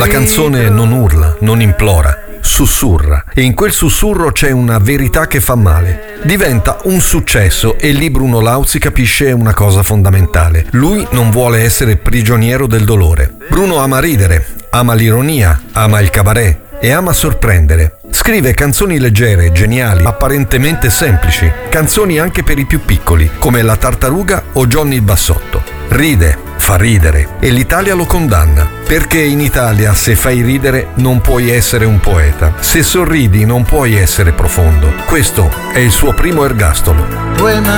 La canzone non urla, non implora, sussurra, e in quel sussurro c'è una verità che fa male. Diventa un successo e lì Bruno Lauzi capisce una cosa fondamentale. Lui non vuole essere prigioniero del dolore. Bruno ama ridere, ama l'ironia, ama il cabaret e ama sorprendere. Scrive canzoni leggere, geniali, apparentemente semplici, canzoni anche per i più piccoli, come La Tartaruga o Johnny il Bassotto. Ride, fa ridere e l'Italia lo condanna, perché in Italia se fai ridere non puoi essere un poeta, se sorridi non puoi essere profondo. Questo è il suo primo ergastolo.